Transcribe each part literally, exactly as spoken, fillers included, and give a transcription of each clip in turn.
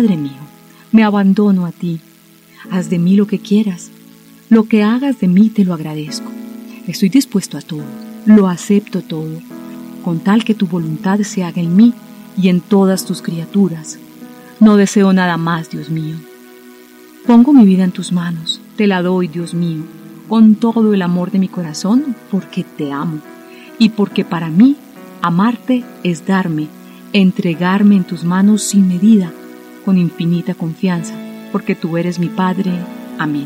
Padre mío, me abandono a ti. Haz de mí lo que quieras. Lo que hagas de mí te lo agradezco. Estoy dispuesto a todo, lo acepto todo, con tal que tu voluntad se haga en mí y en todas tus criaturas. No deseo nada más, Dios mío. Pongo mi vida en tus manos, te la doy, Dios mío, con todo el amor de mi corazón, porque te amo, y porque para mí amarte es darme, entregarme en tus manos sin medida, con infinita confianza, porque tú eres mi Padre. Amén.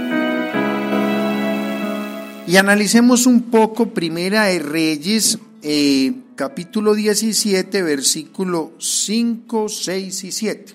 Y analicemos un poco Primera de Reyes, eh, capítulo diecisiete, versículo cinco, seis y siete.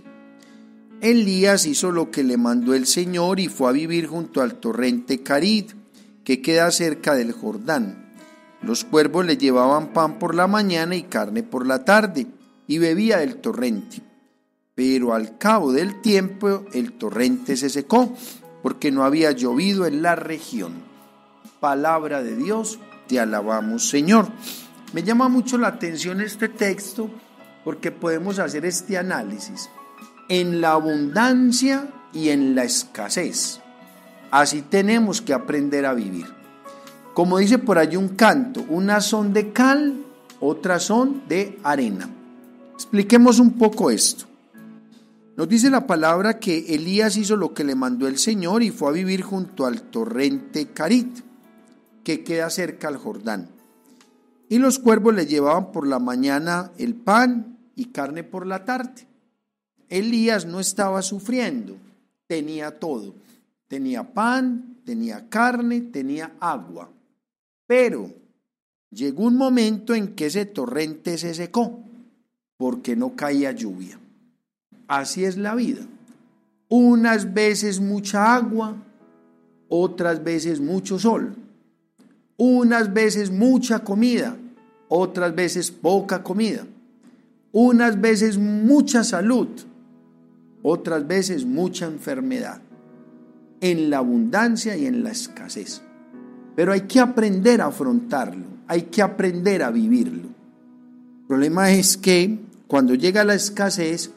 Elías hizo lo que le mandó el Señor y fue a vivir junto al torrente Carit, que queda cerca del Jordán. Los cuervos le llevaban pan por la mañana y carne por la tarde, y bebía del torrente. Pero al cabo del tiempo el torrente se secó, porque no había llovido en la región. Palabra de Dios, te alabamos, Señor. Me llama mucho la atención este texto porque podemos hacer este análisis en la abundancia y en la escasez. Así tenemos que aprender a vivir. Como dice por allí un canto, unas son de cal, otras son de arena. Expliquemos un poco esto. Nos dice la palabra que Elías hizo lo que le mandó el Señor y fue a vivir junto al torrente Carit, que queda cerca al Jordán. Y los cuervos le llevaban por la mañana el pan y carne por la tarde. Elías no estaba sufriendo, tenía todo. Tenía pan, tenía carne, tenía agua. Pero llegó un momento en que ese torrente se secó, porque no caía lluvia. Así es la vida. Unas veces mucha agua, otras veces mucho sol. Unas veces mucha comida, otras veces poca comida. Unas veces mucha salud, otras veces mucha enfermedad. En la abundancia y en la escasez. Pero hay que aprender a afrontarlo, hay que aprender a vivirlo. El problema es que cuando llega la escasez,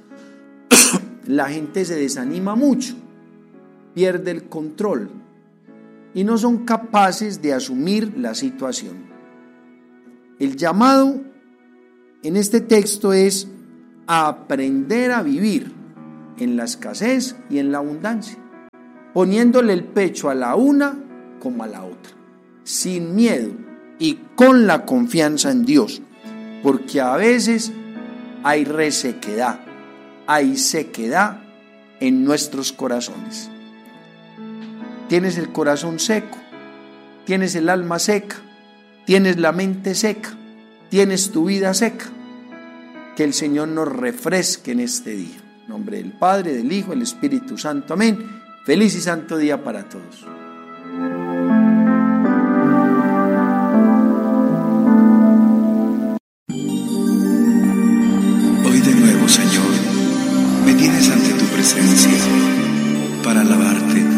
la gente se desanima mucho, pierde el control y no son capaces de asumir la situación. El llamado en este texto es a aprender a vivir en la escasez y en la abundancia, poniéndole el pecho a la una como a la otra, sin miedo y con la confianza en Dios, porque a veces hay resequedad, hay sequedad en nuestros corazones. Tienes el corazón seco, tienes el alma seca, tienes la mente seca, tienes tu vida seca. Que el Señor nos refresque en este día. En nombre del Padre, del Hijo, del Espíritu Santo. Amén. Feliz y santo día para todos. Hoy de nuevo, Señor, me tienes ante tu presencia para alabarte,